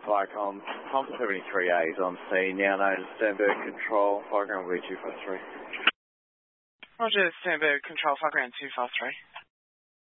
Flycom, Tom 73A is on scene, now known as Sternberg Control, Flyground V253. Roger, Sternberg Control, Flyground 253.